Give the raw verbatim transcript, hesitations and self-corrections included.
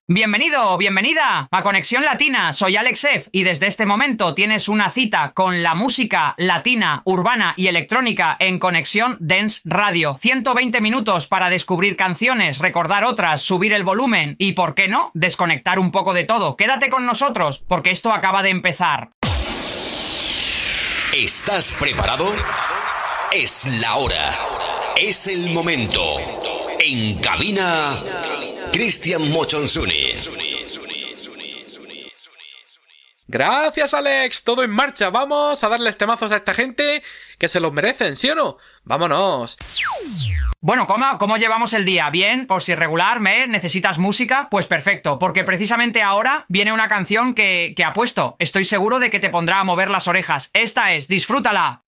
Bienvenido, bienvenida a Conexión Latina, soy Alex F y desde este momento tienes una cita con la música latina, urbana y electrónica en Conexión Dance Radio. ciento veinte minutos para descubrir canciones, recordar otras, subir el volumen y, ¿por qué no?, desconectar un poco de todo. Quédate con nosotros porque esto acaba de empezar. ¿Estás preparado? Es la hora, es el momento. En cabina, Cristian Mochonsuni. Gracias, Alex. Todo en marcha. Vamos a darles temazos a esta gente que se los merecen, ¿sí o no? ¡Vámonos! Bueno, ¿cómo, ¿cómo llevamos el día? ¿Bien? ¿Por si regular? ¿Me necesitas música? Pues perfecto, porque precisamente ahora viene una canción que, que apuesto. Estoy seguro de que te pondrá a mover las orejas. Esta es, disfrútala.